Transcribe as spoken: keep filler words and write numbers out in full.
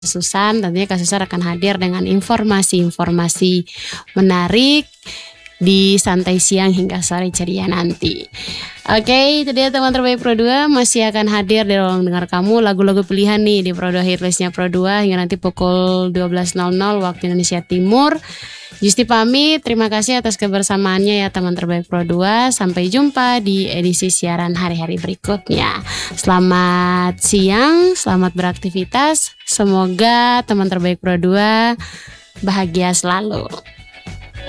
Susan, tentunya Kak Susan akan hadir dengan informasi-informasi menarik di santai siang hingga sore ceria nanti. Oke, itu dia teman terbaik Pro dua masih akan hadir di ruang dengar kamu, lagu-lagu pilihan nih di Pro dua Hitlistnya Pro dua hingga nanti pukul dua belas nol nol waktu Indonesia Timur. Justi pamit, terima kasih atas kebersamaannya ya teman terbaik Pro dua. Sampai jumpa di edisi siaran hari-hari berikutnya. Selamat siang, selamat beraktivitas. Semoga teman terbaik Pro dua bahagia selalu.